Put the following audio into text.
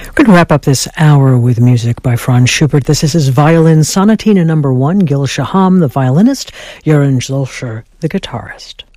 We're going to wrap up this hour with music by Franz Schubert. This is his Violin Sonatina No. 1, Gil Shaham, the violinist, Jeroen Zülscher, the guitarist.